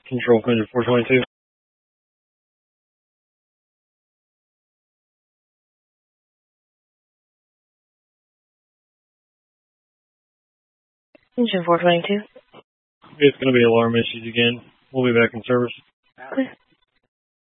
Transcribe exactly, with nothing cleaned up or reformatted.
Control Engine four twenty-two. Engine four twenty-two. It's going to be alarm issues again. We'll be back in service. Clear.